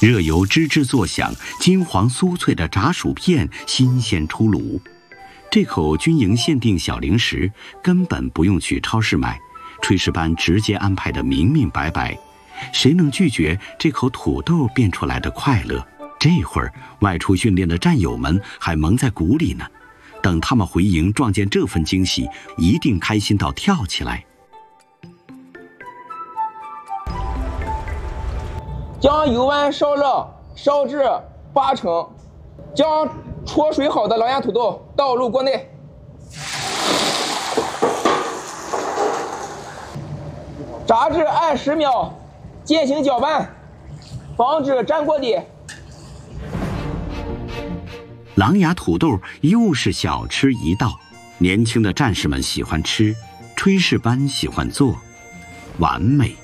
热油吱吱作响，金黄酥脆的炸薯片新鲜出炉。这口军营限定小零食根本不用去超市买，炊事班直接安排得明明白白。谁能拒绝这口土豆变出来的快乐？这会儿外出训练的战友们还蒙在鼓里呢，等他们回营撞见这份惊喜，一定开心到跳起来。 将油丸烧热，烧至8成，将焯水好的狼牙土豆倒入锅内，炸至20秒，进行搅拌，防止粘锅底。 狼牙土豆又是小吃一道，年轻的战士们喜欢吃，炊事班喜欢做，完美。